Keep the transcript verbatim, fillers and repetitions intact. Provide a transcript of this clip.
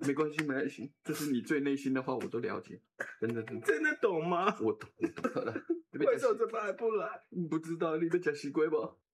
没关系，没关系，这是你最内心的话，我都了解，真的真的。 真的懂吗？ 我懂，我懂了。 为什么这班还不来？ 不知道你被讲习惯吧？